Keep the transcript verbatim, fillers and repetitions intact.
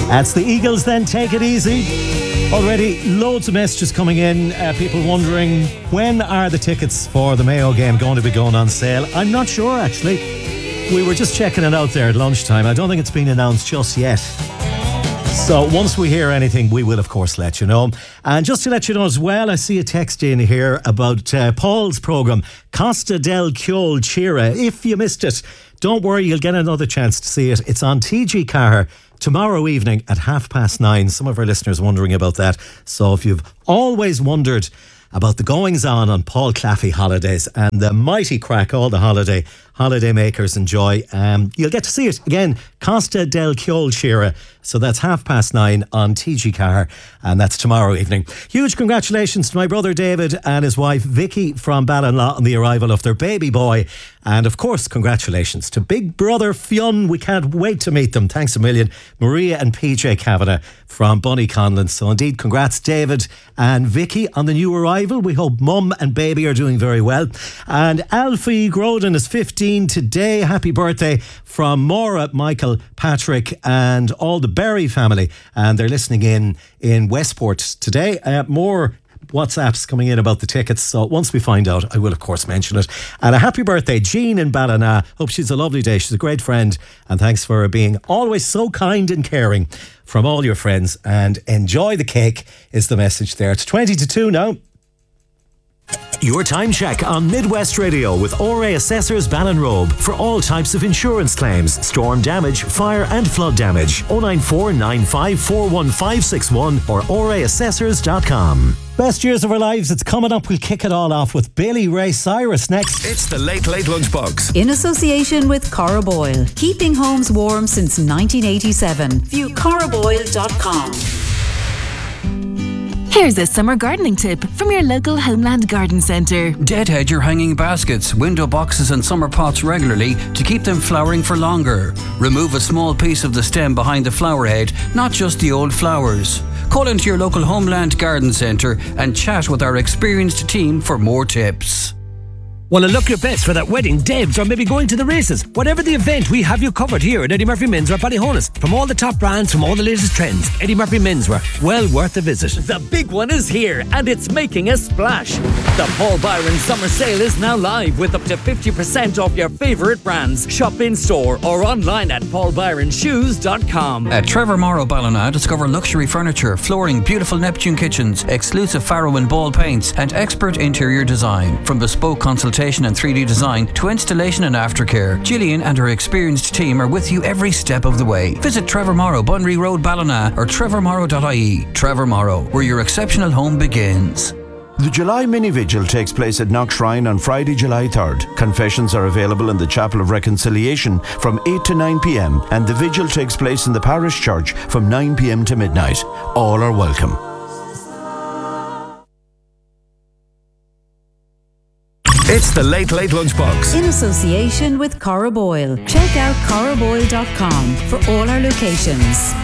That's the Eagles then, Take It Easy. Already loads of messages coming in, uh, people wondering when are the tickets for the Mayo game going to be going on sale. I'm not sure actually. We were just checking it out there at lunchtime. I don't think it's been announced just yet. So once we hear anything, we will of course let you know. And just to let you know as well, I see a text in here about uh, Paul's programme, Costa del Ciol Chira. If you missed it, don't worry, you'll get another chance to see it. It's on T G Car tomorrow evening at half past nine. Some of our listeners wondering about that. So if you've always wondered about the goings on on Paul Claffey holidays and the mighty crack all the holiday holiday makers enjoy, um, you'll get to see it again, Costa del Ciol Chira. So that's half past nine on T G Car, and that's tomorrow evening. Huge congratulations to my brother David and his wife Vicky from Ballinlaw on the arrival of their baby boy. And of course, congratulations to big brother Fionn. We can't wait to meet them. Thanks a million. Maria and P J Kavanagh from Bunny Conlon. So indeed, congrats David and Vicky on the new arrival. We hope mum and baby are doing very well. And Alfie Groden is fifteen today. Happy birthday from Maura, Michael, Patrick and all the Berry family. And they're listening in in Westport today. Uh, more WhatsApps coming in about the tickets, so once we find out I will of course mention it. And a happy birthday Jean in Ballina. Hope she's a lovely day. She's a great friend, and thanks for being always so kind and caring from all your friends. And enjoy the cake is the message there. It's twenty to two now. Your time check on Midwest Radio with O R A Assessors Ballinrobe for all types of insurance claims, storm damage, fire and flood damage. oh nine four nine five four one five six one or o r a assessors dot com. Best years of our lives, it's coming up. We'll kick it all off with Billy Ray Cyrus next. It's the Late Late Lunchbox. In association with Cora Boyle. Keeping homes warm since nineteen eighty-seven. View cora boyle dot com. Here's a summer gardening tip from your local Homeland Garden Centre. Deadhead your hanging baskets, window boxes and summer pots regularly to keep them flowering for longer. Remove a small piece of the stem behind the flower head, not just the old flowers. Call into your local Homeland Garden Centre and chat with our experienced team for more tips. Want to look your best for that wedding, Debs, or maybe going to the races? Whatever the event, we have you covered here at Eddie Murphy Menswear Ballyhonus. From all the top brands, from all the latest trends, Eddie Murphy Menswear, well worth a visit. The big one is here, and it's making a splash. The Paul Byron Summer Sale is now live with up to fifty percent off your favourite brands. Shop in store or online at paul byron shoes dot com. At Trevor Morrow Ballina, discover luxury furniture, flooring, beautiful Neptune kitchens, exclusive Faro and Ball paints, and expert interior design. From bespoke consultation and three D design to installation and aftercare, Gillian and her experienced team are with you every step of the way. Visit Trevor Morrow, Bunry Road, Ballina or trevor morrow dot I E. Trevor Morrow, where your exceptional home begins. The July Mini Vigil takes place at Knock Shrine on Friday, July third. Confessions are available in the Chapel of Reconciliation from eight to nine p.m. and the vigil takes place in the parish church from nine p.m. to midnight. All are welcome. It's the Late Late Lunchbox. In association with Cora Boyle. Check out cora boyle dot com for all our locations.